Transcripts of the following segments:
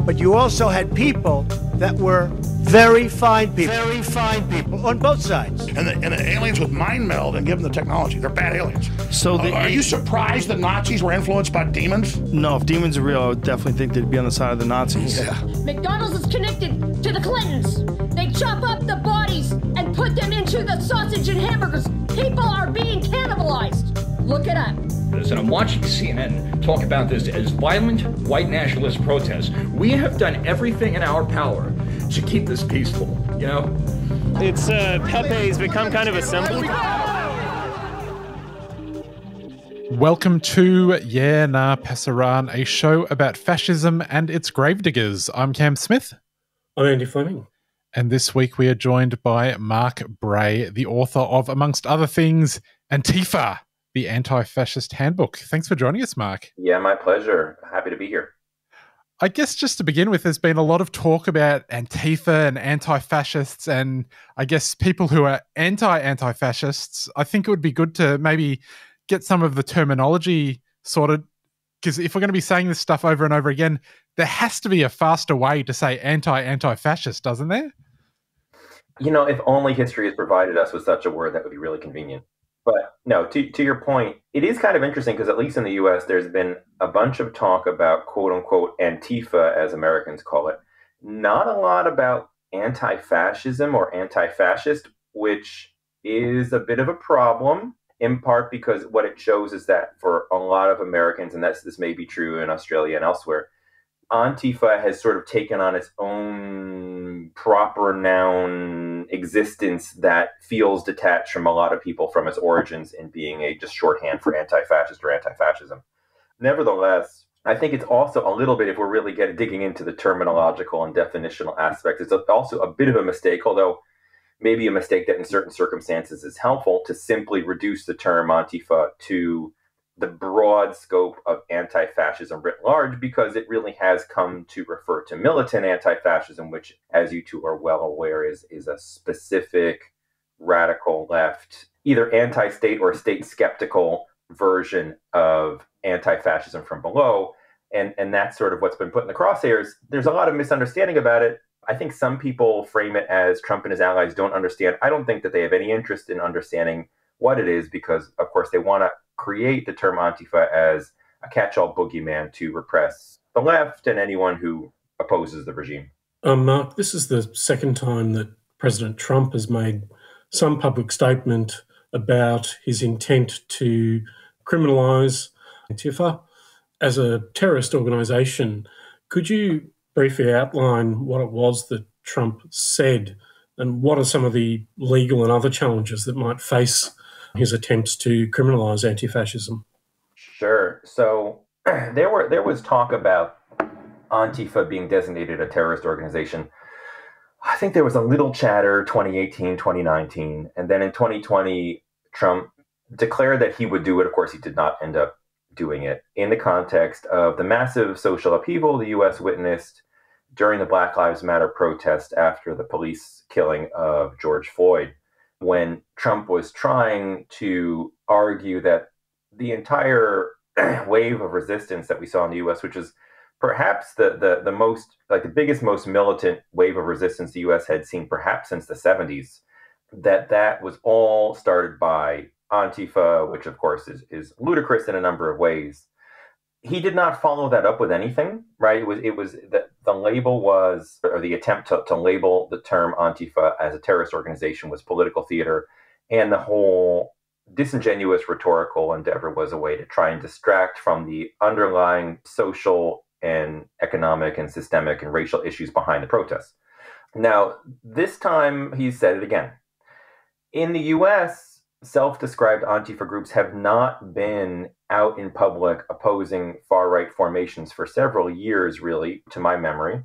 But you also had people that were very fine people on both sides. And the aliens would mind meld and give them the technology. They're bad aliens. So are you surprised the Nazis were influenced by demons? No, if demons are real, I would definitely think they'd be on the side of the Nazis. Yeah. McDonald's is connected to the Clintons. They chop up the bodies and put them into the sausage and hamburgers. People are being cannibalized. Look it up. And I'm watching CNN talk about this as violent white nationalist protests. We have done everything in our power to keep this peaceful, you know? It's Pepe's become kind of a symbol. Welcome to Yeah Nah Pasaran, a show about fascism and its gravediggers. I'm Cam Smith. I'm Andy Fleming. And this week we are joined by Mark Bray, the author of, amongst other things, Antifa, the Anti-Fascist Handbook. Thanks for joining us, Mark. Yeah, my pleasure. Happy to be here. I guess just to begin with, there's been a lot of talk about Antifa and anti-fascists and I guess people who are anti-fascists. I think it would be good to maybe get some of the terminology sorted, because if we're going to be saying this stuff over and over again, there has to be a faster way to say anti-fascist, doesn't there? You know, if only history has provided us with such a word, that would be really convenient. But no, to your point, it is kind of interesting because at least in the U.S., there's been a bunch of talk about quote-unquote Antifa, as Americans call it. Not a lot about anti-fascism or anti-fascist, which is a bit of a problem, in part because what it shows is that for a lot of Americans, and this may be true in Australia and elsewhere, Antifa has sort of taken on its own proper noun existence that feels detached from a lot of people from its origins in being a just shorthand for anti-fascist or anti-fascism. Nevertheless, I think it's also a little bit, if we're really digging into the terminological and definitional aspects, it's also a bit of a mistake, although maybe a mistake that in certain circumstances is helpful, to simply reduce the term Antifa to the broad scope of anti-fascism writ large, because it really has come to refer to militant anti-fascism, which, as you two are well aware, is a specific radical left, either anti-state or state skeptical version of anti-fascism from below. And that's sort of what's been put in the crosshairs. There's a lot of misunderstanding about it. I think some people frame it as Trump and his allies don't understand. I don't think that they have any interest in understanding what it is, because, of course, they want to create the term Antifa as a catch-all boogeyman to repress the left and anyone who opposes the regime. Mark, this is the second time that President Trump has made some public statement about his intent to criminalise Antifa as a terrorist organisation. Could you briefly outline what it was that Trump said, and what are some of the legal and other challenges that might face his attempts to criminalize anti-fascism? Sure. So there was talk about Antifa being designated a terrorist organization. I think there was a little chatter 2018, 2019. And then in 2020, Trump declared that he would do it. Of course, he did not end up doing it, in the context of the massive social upheaval the U.S. witnessed during the Black Lives Matter protest after the police killing of George Floyd, when Trump was trying to argue that the entire wave of resistance that we saw in the U.S., which is perhaps the most, like the biggest, most militant wave of resistance the U.S. had seen perhaps since the 70s, that was all started by Antifa, which of course is ludicrous in a number of ways. He did not follow that up with anything, right? It was the label was, or the attempt to label the term Antifa as a terrorist organization was political theater, and the whole disingenuous rhetorical endeavor was a way to try and distract from the underlying social and economic and systemic and racial issues behind the protests. Now, this time he said it again. In the U.S., self-described Antifa groups have not been out in public opposing far-right formations for several years, really, to my memory.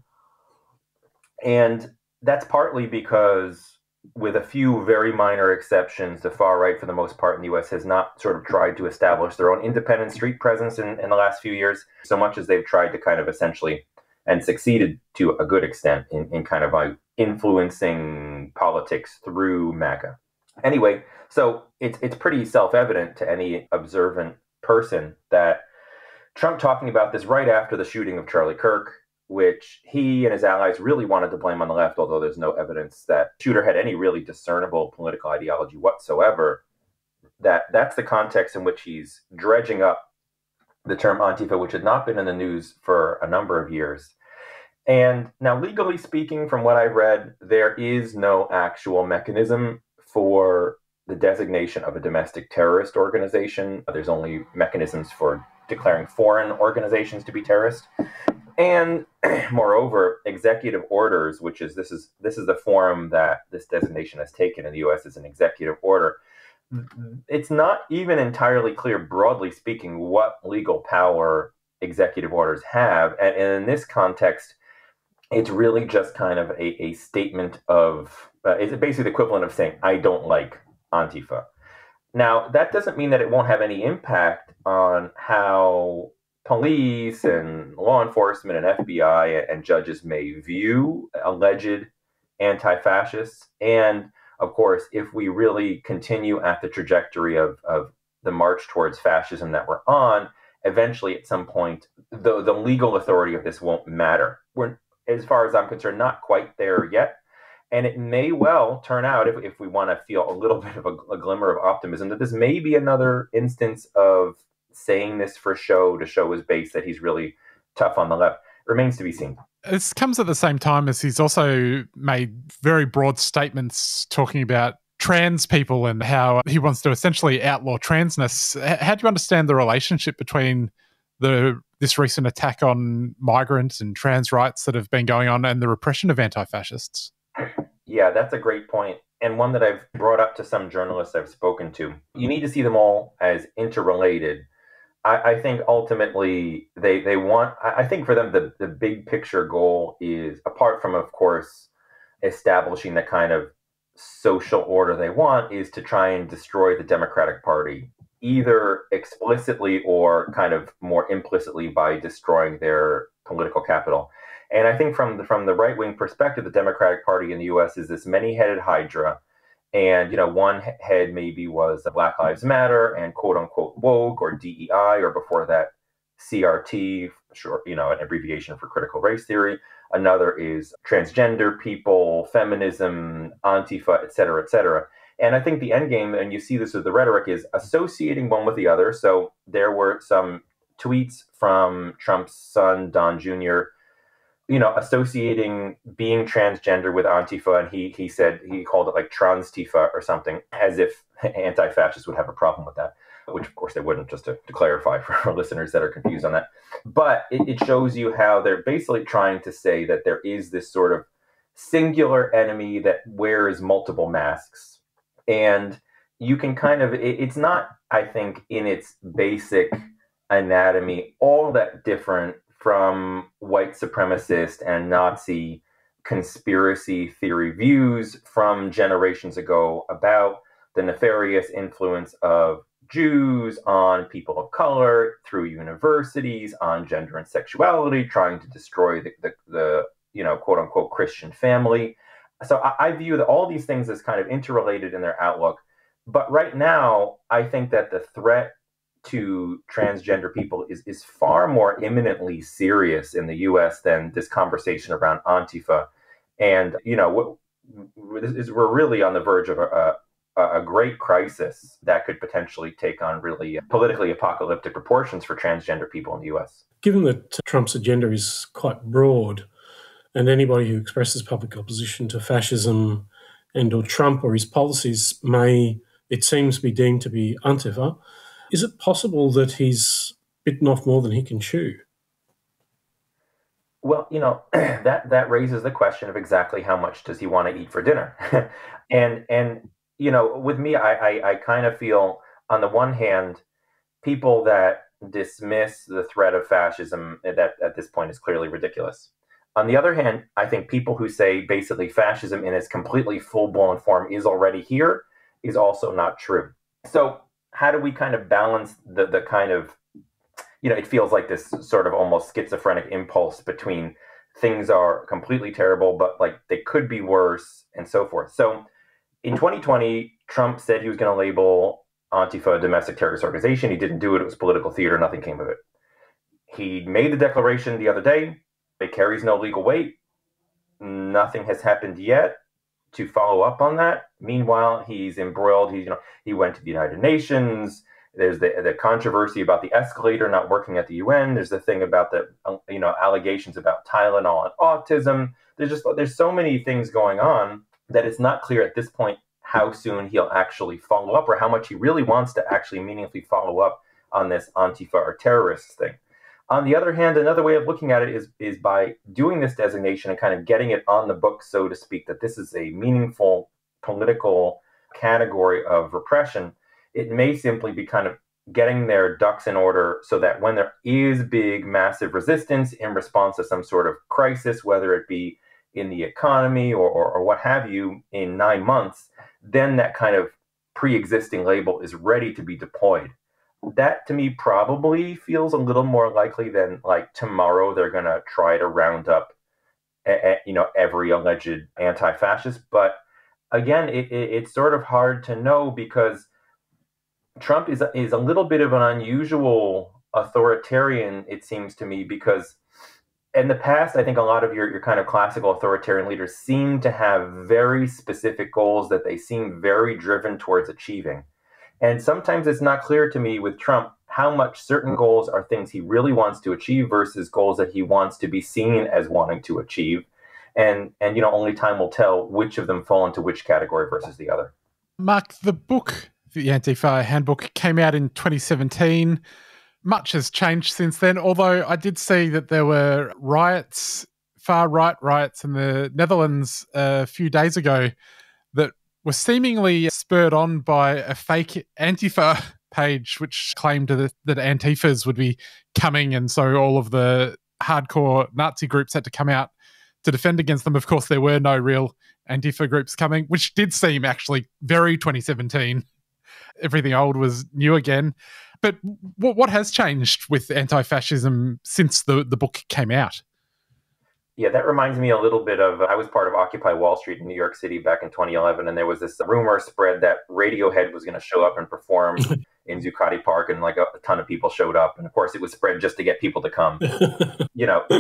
And that's partly because, with a few very minor exceptions, the far-right, for the most part in the U.S., has not sort of tried to establish their own independent street presence in the last few years, so much as they've tried to kind of essentially, and succeeded to a good extent, in kind of like influencing politics through MAGA. Anyway, so it's pretty self-evident to any observant person that Trump talking about this right after the shooting of Charlie Kirk, which he and his allies really wanted to blame on the left, although there's no evidence that Shooter had any really discernible political ideology whatsoever. That's the context in which he's dredging up the term Antifa, which had not been in the news for a number of years. And now, legally speaking, from what I've read, there is no actual mechanism for the designation of a domestic terrorist organization. There's only mechanisms for declaring foreign organizations to be terrorist. And moreover, executive orders, which is this is the form that this designation has taken in the U.S. as an executive order. It's not even entirely clear, broadly speaking, what legal power executive orders have. And in this context, it's really just kind of a statement of, it's basically the equivalent of saying, I don't like Antifa. Now, that doesn't mean that it won't have any impact on how police and law enforcement and FBI and judges may view alleged anti-fascists. And of course, if we really continue at the trajectory of the march towards fascism that we're on, eventually at some point, the legal authority of this won't matter. We're, as far as I'm concerned, not quite there yet. And it may well turn out, if we want to feel a little bit of a glimmer of optimism, that this may be another instance of saying this for show, to show his base that he's really tough on the left. It remains to be seen. This comes at the same time as he's also made very broad statements talking about trans people and how he wants to essentially outlaw transness. How do you understand the relationship between this recent attack on migrants and trans rights that have been going on and the repression of anti-fascists? Yeah, that's a great point, and one that I've brought up to some journalists I've spoken to. You need to see them all as interrelated. I think ultimately they want, I think for them, the big picture goal is, apart from, of course, establishing the kind of social order they want, is to try and destroy the Democratic Party, either explicitly or kind of more implicitly by destroying their political capital. And I think from the right-wing perspective, the Democratic Party in the U.S. is this many-headed hydra. And, one head maybe was Black Lives Matter and quote-unquote woke, or DEI, or before that, CRT, short, an abbreviation for critical race theory. Another is transgender people, feminism, Antifa, et cetera, et cetera. And I think the end game, and you see this with the rhetoric, is associating one with the other. So there were some tweets from Trump's son, Don Jr., associating being transgender with Antifa, and he said, he called it like Transtifa or something, as if anti-fascists would have a problem with that, which of course they wouldn't, just to clarify for our listeners that are confused on that. But it shows you how they're basically trying to say that there is this sort of singular enemy that wears multiple masks. And you can kind of, it's not, I think, in its basic anatomy all that different from white supremacist and Nazi conspiracy theory views from generations ago about the nefarious influence of Jews on people of color through universities, on gender and sexuality, trying to destroy the quote unquote Christian family. So I view that all these things as kind of interrelated in their outlook. But right now, I think that the threat to transgender people is far more imminently serious in the U.S. than this conversation around Antifa. And, we're really on the verge of a great crisis that could potentially take on really politically apocalyptic proportions for transgender people in the U.S. Given that Trump's agenda is quite broad, and anybody who expresses public opposition to fascism and or Trump or his policies may, it seems, be deemed to be Antifa, is it possible that he's bitten off more than he can chew? Well, that raises the question of exactly how much does he want to eat for dinner? and with me, I kind of feel, on the one hand, people that dismiss the threat of fascism, that at this point is clearly ridiculous. On the other hand, I think people who say basically fascism in its completely full-blown form is already here is also not true. So how do we kind of balance the kind of, it feels like this sort of almost schizophrenic impulse between things are completely terrible, but like they could be worse and so forth. So in 2020, Trump said he was going to label Antifa a domestic terrorist organization. He didn't do it. It was political theater. Nothing came of it. He made the declaration the other day. It carries no legal weight. Nothing has happened yet to follow up on that. Meanwhile, he's embroiled. He went to the United Nations. There's the controversy about the escalator not working at the UN. There's the thing about the allegations about Tylenol and autism. There's so many things going on that it's not clear at this point how soon he'll actually follow up, or how much he really wants to actually meaningfully follow up on this Antifa or terrorists thing. On the other hand, another way of looking at it is by doing this designation and kind of getting it on the books, so to speak, that this is a meaningful political category of repression. It may simply be kind of getting their ducks in order so that when there is big, massive resistance in response to some sort of crisis, whether it be in the economy or what have you, in 9 months, then that kind of pre-existing label is ready to be deployed. That to me probably feels a little more likely than like tomorrow they're going to try to round up every alleged anti-fascist. But again, it's sort of hard to know, because Trump is a little bit of an unusual authoritarian, it seems to me, because in the past, I think a lot of your kind of classical authoritarian leaders seem to have very specific goals that they seem very driven towards achieving. And sometimes it's not clear to me with Trump how much certain goals are things he really wants to achieve versus goals that he wants to be seen as wanting to achieve. And only time will tell which of them fall into which category versus the other. Mark, the book, the Antifa Handbook, came out in 2017. Much has changed since then, although I did see that there were riots, far-right riots in the Netherlands a few days ago that were seemingly spurred on by a fake Antifa page, which claimed that Antifas would be coming, and so all of the hardcore Nazi groups had to come out to defend against them. Of course, there were no real Antifa groups coming, which did seem actually very 2017. Everything old was new again. But what has changed with anti-fascism since the book came out? Yeah, that reminds me a little bit of, I was part of Occupy Wall Street in New York City back in 2011, and there was this rumor spread that Radiohead was going to show up and perform in Zuccotti Park, and like a ton of people showed up. And of course, it was spread just to get people to come. So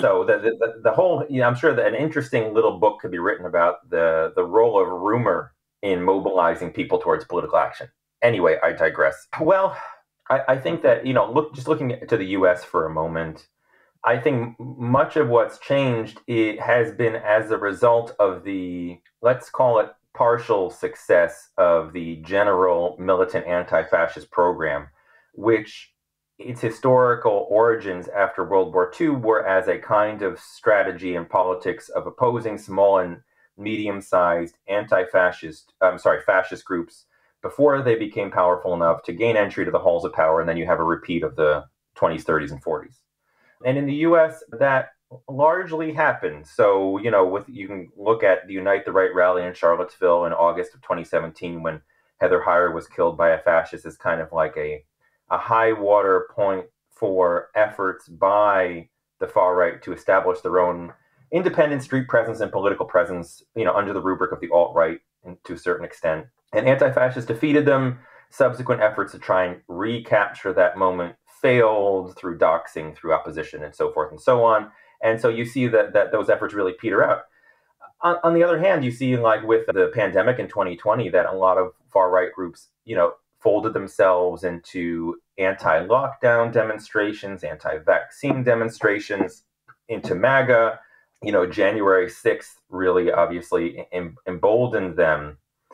the whole, I'm sure that an interesting little book could be written about the role of rumor in mobilizing people towards political action. Anyway, I digress. Well, I think that, looking to the U.S. for a moment, I think much of what's changed, it has been as a result of the, let's call it, partial success of the general militant anti-fascist program, which its historical origins after World War II were as a kind of strategy and politics of opposing small and medium-sized fascist groups before they became powerful enough to gain entry to the halls of power, and then you have a repeat of the 20s, 30s, and 40s. And in the U.S., that largely happened. So, you can look at the Unite the Right rally in Charlottesville in August of 2017, when Heather Heyer was killed by a fascist, as kind of like a high water point for efforts by the far right to establish their own independent street presence and political presence, under the rubric of the alt-right to a certain extent. And anti-fascists defeated them. Subsequent efforts to try and recapture that moment failed through doxing, through opposition, and so forth and so on. And so you see that those efforts really peter out. On the other hand, you see, like with the pandemic in 2020, that a lot of far-right groups, folded themselves into anti-lockdown demonstrations, anti-vaccine demonstrations, into MAGA. January 6th really obviously emboldened them.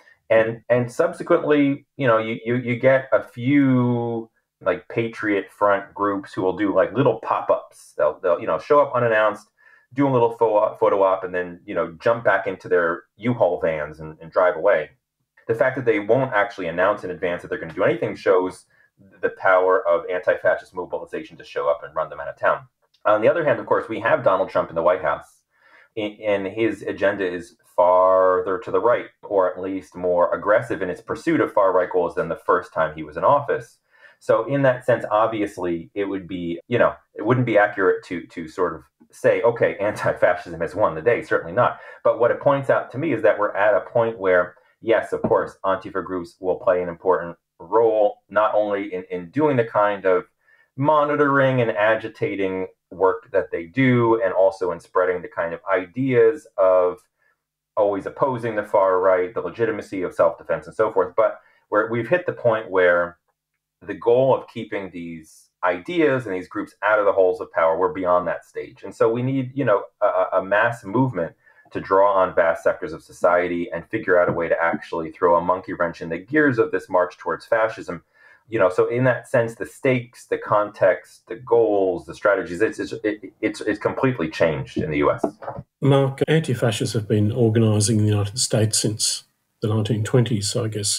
And subsequently, you get a few like Patriot Front groups who will do like little pop-ups. They'll show up unannounced, do a little photo op, and then jump back into their U-Haul vans and drive away. The fact that they won't actually announce in advance that they're going to do anything shows the power of anti-fascist mobilization to show up and run them out of town. On the other hand, of course, we have Donald Trump in the White House, and his agenda is farther to the right, or at least more aggressive in its pursuit of far-right goals than the first time he was in office. So in that sense, obviously, it would be, it wouldn't be accurate to sort of say, okay, anti-fascism has won the day. Certainly not. But what it points out to me is that we're at a point where, yes, of course, Antifa groups will play an important role, not only in doing the kind of monitoring and agitating work that they do, and also in spreading the kind of ideas of always opposing the far right, the legitimacy of self-defense and so forth. But where we've hit the point where the goal of keeping these ideas and these groups out of the holes of power, we're beyond that stage. And so we need, a mass movement to draw on vast sectors of society and figure out a way to actually throw a monkey wrench in the gears of this march towards fascism. So in that sense, the stakes, the context, the goals, the strategies, it's completely changed in the US. Mark, anti-fascists have been organising in the United States since the 1920s, so I guess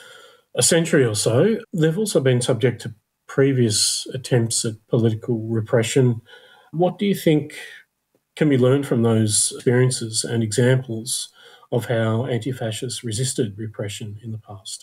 a century or so. They've also been subject to previous attempts at political repression. What do you think can be learned from those experiences and examples of how anti-fascists resisted repression in the past?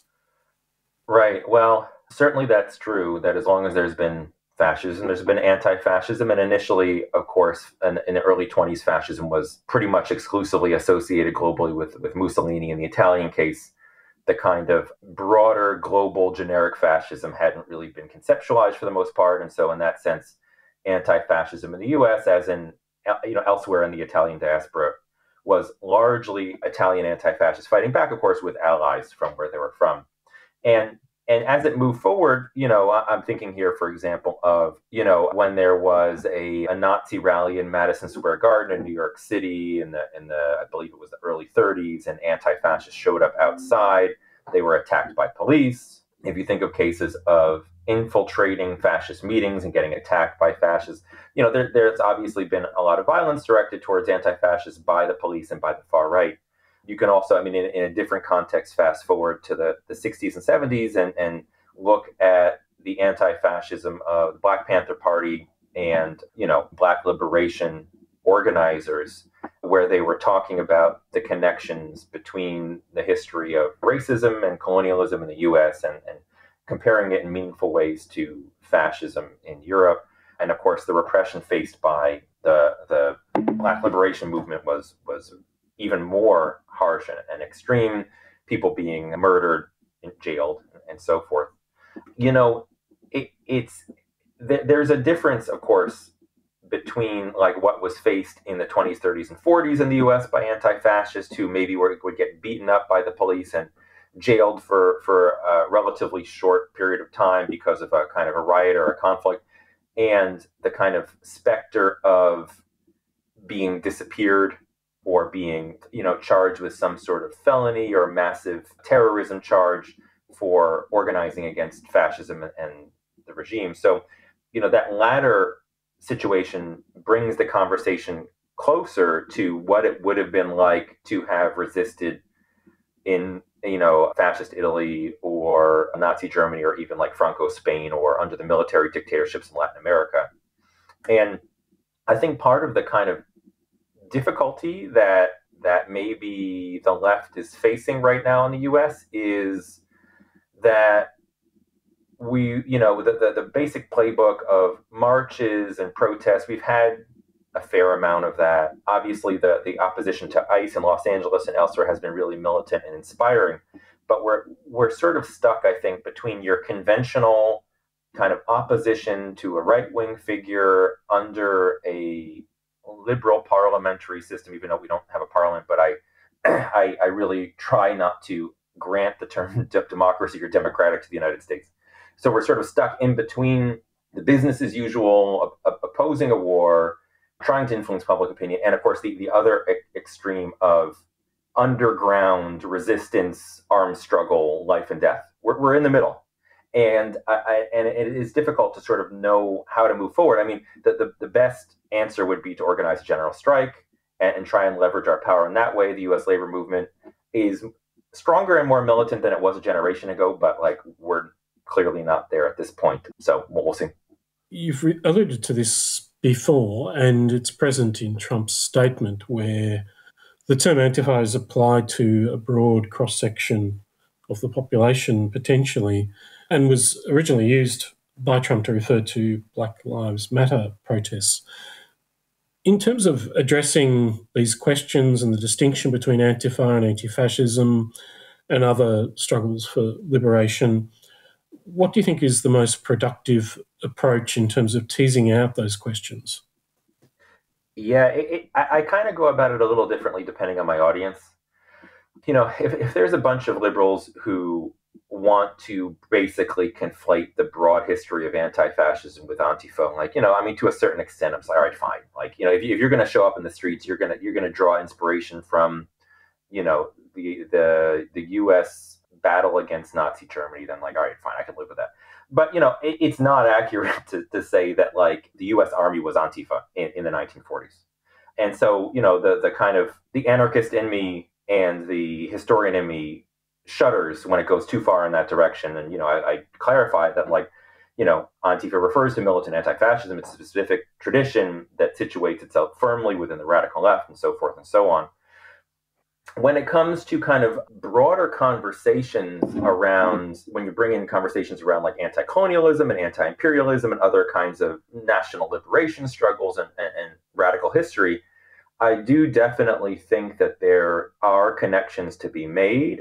Right. Well, certainly that's true, that as long as there's been fascism, there's been anti-fascism. And initially, of course, in the early 20s, fascism was pretty much exclusively associated globally with Mussolini. In the Italian case, the kind of broader global generic fascism hadn't really been conceptualized for the most part. And so in that sense, anti-fascism in the US, as in elsewhere in the Italian diaspora, was largely Italian anti-fascists fighting back, of course, with allies from where they were from. And as it moved forward, I'm thinking here, for example, of, when there was a Nazi rally in Madison Square Garden in New York City in the I believe it was the early 30s, and anti-fascists showed up outside. They were attacked by police. If you think of cases of infiltrating fascist meetings and getting attacked by fascists, there's obviously been a lot of violence directed towards anti-fascists by the police and by the far right. You can also, in a different context, fast forward to the 60s and 70s and look at the anti-fascism of the Black Panther Party and, Black liberation organizers, where they were talking about the connections between the history of racism and colonialism in the US and comparing it in meaningful ways to fascism in Europe. And of course, the repression faced by the Black liberation movement was even more harsh and extreme, people being murdered and jailed and so forth. There's a difference, of course, between like what was faced in the 20s, 30s, and 40s in the US by anti-fascists who maybe would get beaten up by the police and jailed for a relatively short period of time because of a kind of a riot or a conflict, and the kind of specter of being disappeared or being, charged with some sort of felony or massive terrorism charge for organizing against fascism and the regime. So, that latter situation brings the conversation closer to what it would have been like to have resisted in, fascist Italy or Nazi Germany, or even like Franco Spain, or under the military dictatorships in Latin America. And I think part of the kind of difficulty that maybe the left is facing right now in the US is that we, the basic playbook of marches and protests, we've had a fair amount of that. Obviously, the opposition to ICE in Los Angeles and elsewhere has been really militant and inspiring, but we're sort of stuck, I think, between your conventional kind of opposition to a right-wing figure under a liberal parliamentary system, even though we don't have a parliament, but I really try not to grant the term democracy or democratic to the United States. So we're sort of stuck in between the business as usual, opposing a war, trying to influence public opinion, and of course the other extreme of underground resistance, armed struggle, life and death. We're in the middle. And it is difficult to sort of know how to move forward. I mean, the best answer would be to organize a general strike and try and leverage our power in that way. The U.S. labor movement is stronger and more militant than it was a generation ago, but we're clearly not there at this point. So we'll see. You've alluded to this before, and it's present in Trump's statement, where the term Antifa is applied to a broad cross-section of the population potentially, and was originally used by Trump to refer to Black Lives Matter protests. In terms of addressing these questions and the distinction between Antifa and anti-fascism and other struggles for liberation, what do you think is the most productive approach in terms of teasing out those questions? Yeah, I kind of go about it a little differently depending on my audience. If there's a bunch of liberals who want to basically conflate the broad history of anti-fascism with Antifa, like, I mean, to a certain extent, I'm like, all right, fine. Like, if you're going to show up in the streets, you're going to draw inspiration from, the U.S. battle against Nazi Germany, then like, all right, fine, I can live with that. But it's not accurate to say that like the U.S. Army was Antifa in the 1940s. And so, the kind of the anarchist in me and the historian in me shudders when it goes too far in that direction. And, I clarify that, like, Antifa refers to militant anti-fascism. It's a specific tradition that situates itself firmly within the radical left and so forth and so on. When it comes to kind of broader conversations around, when you bring in conversations around like anti-colonialism and anti-imperialism and other kinds of national liberation struggles and radical history, I do definitely think that there are connections to be made.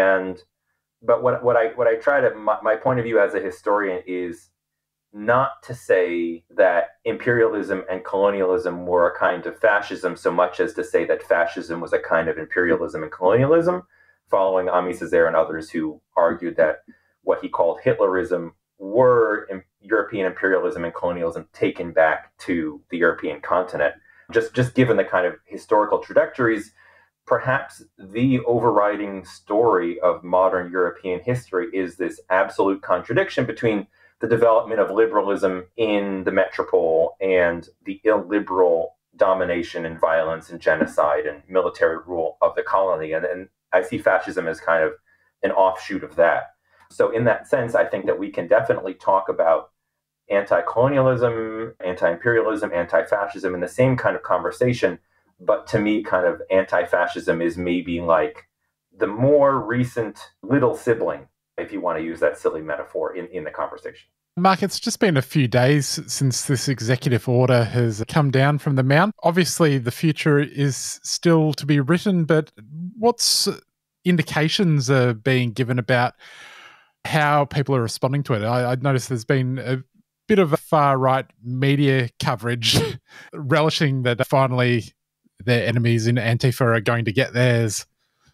But what I try to, my point of view as a historian is not to say that imperialism and colonialism were a kind of fascism so much as to say that fascism was a kind of imperialism and colonialism, following Ami Césaire and others who argued that what he called Hitlerism were European imperialism and colonialism taken back to the European continent. Just given the kind of historical trajectories, perhaps the overriding story of modern European history is this absolute contradiction between the development of liberalism in the metropole and the illiberal domination and violence and genocide and military rule of the colony. And I see fascism as kind of an offshoot of that. So in that sense, I think that we can definitely talk about anti-colonialism, anti-imperialism, anti-fascism in the same kind of conversation. But to me, kind of anti-fascism is maybe like the more recent little sibling, if you want to use that silly metaphor in the conversation. Mark, it's just been a few days since this executive order has come down from the Mount. Obviously, the future is still to be written, but what's indications are being given about how people are responding to it? I noticed there's been a bit of a far-right media coverage relishing that finally their enemies in Antifa are going to get theirs.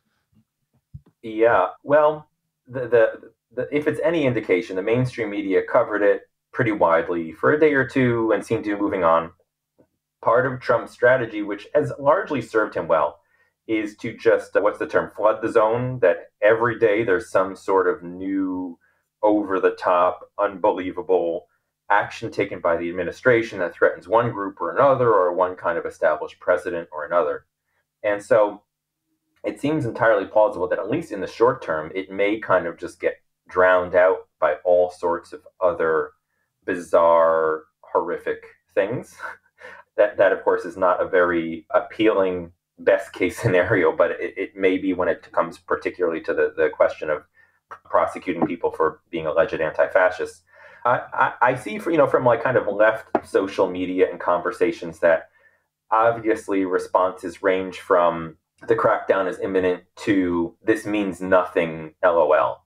Yeah, well, if it's any indication, the mainstream media covered it pretty widely for a day or two and seemed to be moving on. Part of Trump's strategy, which has largely served him well, is to just, what's the term, flood the zone, that every day there's some sort of new, over-the-top, unbelievable action taken by the administration that threatens one group or another, or one kind of established precedent or another. And so it seems entirely plausible that at least in the short term, it may kind of just get drowned out by all sorts of other bizarre, horrific things. That of course, is not a very appealing best case scenario, but it may be when it comes particularly to the question of prosecuting people for being alleged anti-fascists. I see, from like kind of left social media and conversations that obviously responses range from the crackdown is imminent to this means nothing, LOL.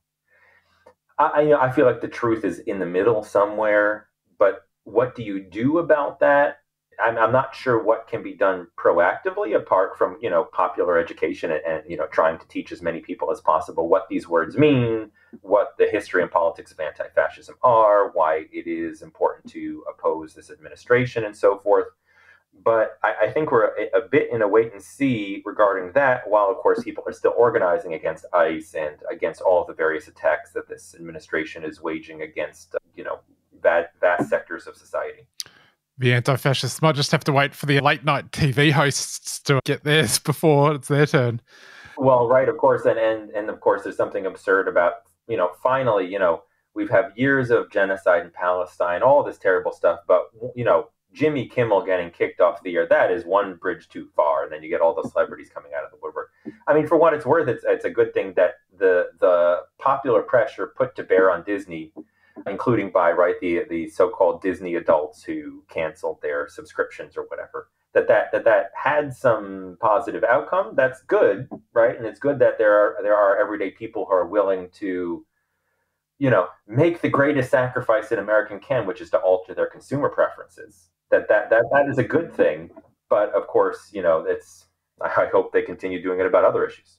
I feel like the truth is in the middle somewhere, but what do you do about that? I'm not sure what can be done proactively apart from, popular education and trying to teach as many people as possible what these words mean, what the history and politics of anti-fascism are, why it is important to oppose this administration and so forth. But I think we're a bit in a wait and see regarding that, while, of course, people are still organizing against ICE and against all of the various attacks that this administration is waging against, vast sectors of society. The anti-fascists might just have to wait for the late-night TV hosts to get theirs before it's their turn. Well, right, of course. And of course, there's something absurd about, finally, we've had years of genocide in Palestine, all this terrible stuff, but, Jimmy Kimmel getting kicked off the air, that is one bridge too far. And then you get all the celebrities coming out of the woodwork. I mean, for what it's worth, it's a good thing that the popular pressure put to bear on Disney, including by the so-called Disney adults who canceled their subscriptions or whatever, that had some positive outcome. That's good, right? And it's good that there are everyday people who are willing to, make the greatest sacrifice an American can, which is to alter their consumer preferences. That is a good thing. But of course, I hope they continue doing it about other issues.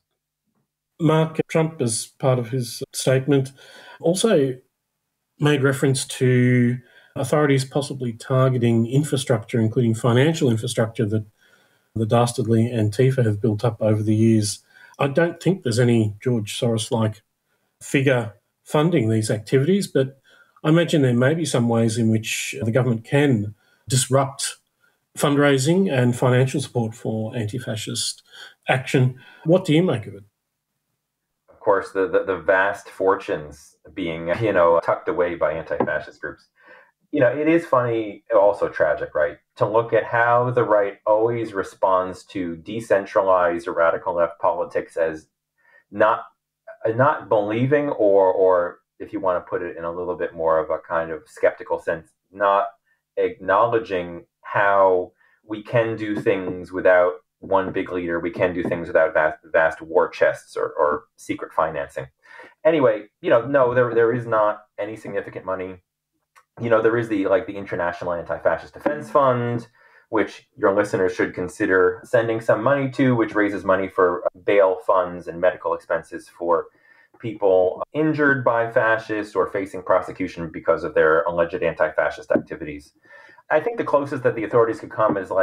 Mark, Trump, as part of his statement, also made reference to authorities possibly targeting infrastructure, including financial infrastructure that the dastardly Antifa have built up over the years. I don't think there's any George Soros-like figure funding these activities, but I imagine there may be some ways in which the government can disrupt fundraising and financial support for anti-fascist action. What do you make of it? Of course, the vast fortunes being, tucked away by anti-fascist groups. It is funny, also tragic, right, to look at how the right always responds to decentralized or radical left politics as not believing, or if you want to put it in a little bit more of a kind of skeptical sense, not acknowledging how we can do things without one big leader. We can do things without vast war chests or secret financing. Anyway, no, there is not any significant money. There is the International Anti-Fascist Defense Fund, which your listeners should consider sending some money to, which raises money for bail funds and medical expenses for people injured by fascists or facing prosecution because of their alleged anti-fascist activities. I think the closest that the authorities could come is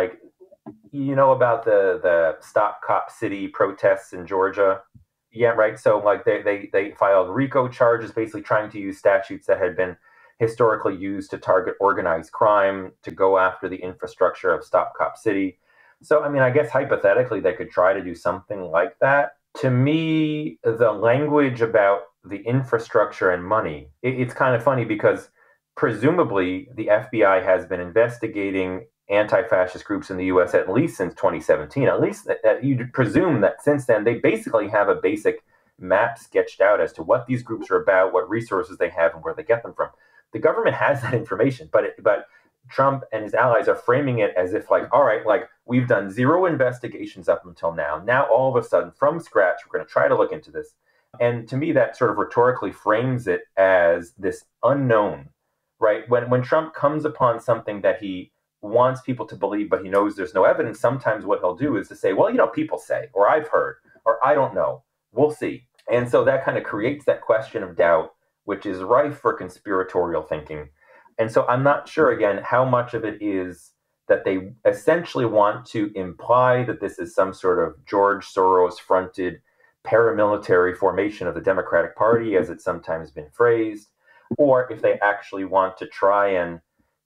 about the Stop Cop City protests in Georgia. Yeah, right. So they filed RICO charges, basically trying to use statutes that had been historically used to target organized crime to go after the infrastructure of Stop Cop City. So, I guess hypothetically they could try to do something like that. To me, the language about the infrastructure and money, it's kind of funny because presumably the FBI has been investigating anti-fascist groups in the U.S. at least since 2017. At least that you'd presume that since then they basically have a basic map sketched out as to what these groups are about, what resources they have, and where they get them from. The government has that information, but Trump and his allies are framing it as if all right, we've done zero investigations up until now. Now, all of a sudden, from scratch, we're going to try to look into this. And to me, that sort of rhetorically frames it as this unknown, right? When Trump comes upon something that he wants people to believe, but he knows there's no evidence, sometimes what he'll do is to say, well, people say, or I've heard, or I don't know, we'll see. And so that kind of creates that question of doubt, which is rife for conspiratorial thinking. And so I'm not sure, again, how much of it is that they essentially want to imply that this is some sort of George Soros-fronted paramilitary formation of the Democratic Party, as it's sometimes been phrased, or if they actually want to try and,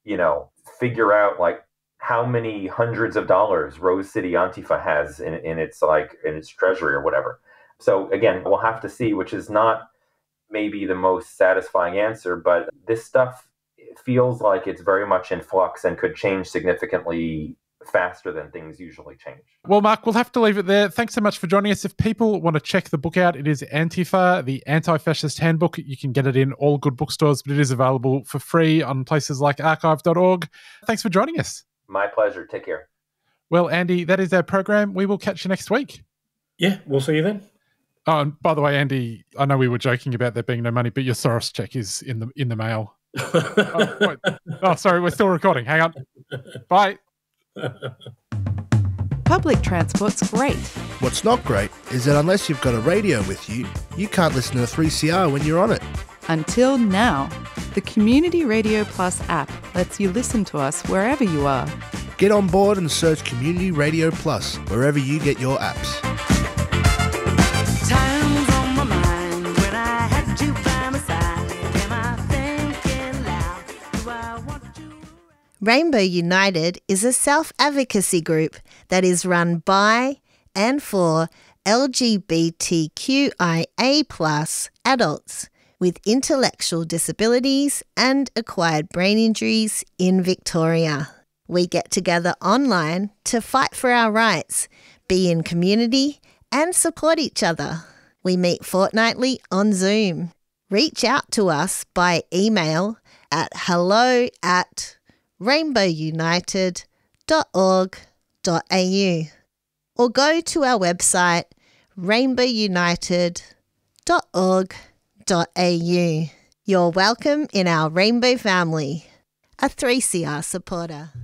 figure out how many hundreds of dollars Rose City Antifa has in its treasury or whatever. So again, we'll have to see, which is not maybe the most satisfying answer, but this stuff feels like it's very much in flux and could change significantly faster than things usually change. Well, Mark, we'll have to leave it there. Thanks so much for joining us. If people want to check the book out, it is Antifa, the Anti-Fascist Handbook. You can get it in all good bookstores, but it is available for free on places like archive.org. Thanks for joining us. My pleasure. Take care. Well, Andy, that is our program. We will catch you next week. Yeah, we'll see you then. Oh, and by the way, Andy, I know we were joking about there being no money, but your Soros check is in the mail. Sorry, we're still recording. Hang on. Bye. Public transport's great. What's not great is that unless you've got a radio with you, you can't listen to 3CR when you're on it. Until now. The Community Radio Plus app lets you listen to us wherever you are. Get on board and search Community Radio Plus wherever you get your apps. Time's on my mind when I had you by my side. Am I thinking loud? Do I want you? Rainbow United is a self-advocacy group that is run by and for LGBTQIA+ adults with intellectual disabilities and acquired brain injuries in Victoria. We get together online to fight for our rights, be in community, and support each other. We meet fortnightly on Zoom. Reach out to us by email at hello@rainbowunited.org.au or go to our website rainbowunited.org.au. You're welcome in our Rainbow family, a 3CR supporter.